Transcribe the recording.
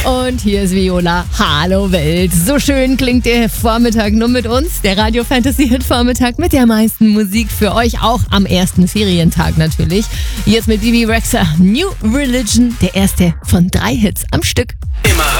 Und hier ist Viola. Hallo Welt. So schön klingt der Vormittag nur mit uns. Der Radio Fantasy Hit Vormittag mit der meisten Musik für euch. Auch am ersten Ferientag natürlich. Jetzt mit Bibi Rexha. New Religion. Der erste von 3 Hits am Stück. Immer